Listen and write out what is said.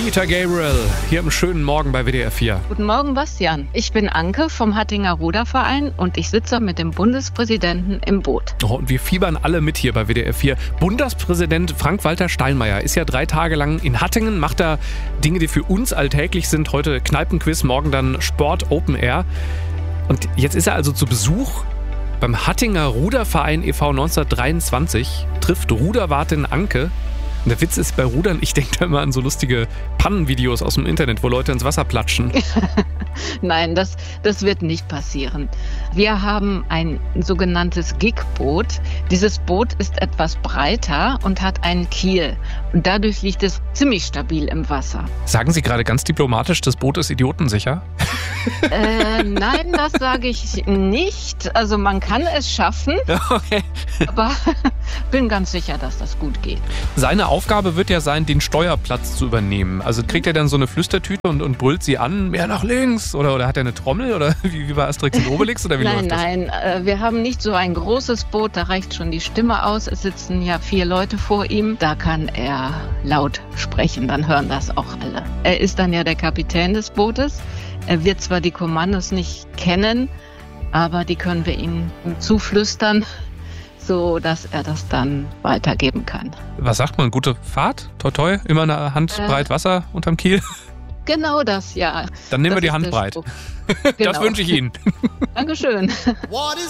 Peter Gabriel, hier im schönen Morgen bei WDR 4. Guten Morgen, Bastian. Ich bin Anke vom Hattinger Ruderverein und ich sitze mit dem Bundespräsidenten im Boot. Oh, und wir fiebern alle mit hier bei WDR 4. Bundespräsident Frank-Walter Steinmeier ist ja 3 Tage lang in Hattingen, macht da Dinge, die für uns alltäglich sind. Heute Kneipenquiz, morgen dann Sport Open Air. Und jetzt ist er also zu Besuch beim Hattinger Ruderverein e.V. 1923, trifft Ruderwartin Anke. Und der Witz ist bei Rudern, ich denke da immer an so lustige Pannenvideos aus dem Internet, wo Leute ins Wasser platschen. Nein, das wird nicht passieren. Wir haben ein sogenanntes Gigboot. Dieses Boot ist etwas breiter und hat einen Kiel. Und dadurch liegt es ziemlich stabil im Wasser. Sagen Sie gerade ganz diplomatisch, das Boot ist idiotensicher? Nein, das sage ich nicht. Also man kann es schaffen, Okay. aber bin ganz sicher, dass das gut geht. Seine Aufgabe wird ja sein, den Steuerplatz zu übernehmen. Also kriegt er dann so eine Flüstertüte und brüllt sie an, mehr nach links? Oder hat er eine Trommel? Oder wie bei Asterix und Obelix? Oder wie läuft das? Nein, wir haben nicht so ein großes Boot, da reicht schon die Stimme aus. Es sitzen ja 4 Leute vor ihm. Da kann er laut sprechen, dann hören das auch alle. Er ist dann ja der Kapitän des Bootes. Er wird zwar die Kommandos nicht kennen, aber die können wir ihm zuflüstern, so dass er das dann weitergeben kann. Was sagt man? Gute Fahrt? Toi toi? Immer eine Handbreit Wasser unterm Kiel? Genau das, ja. Dann nehmen wir Das die ist Hand der breit. Spruch. Genau. Das wünsche ich Ihnen. Dankeschön. What is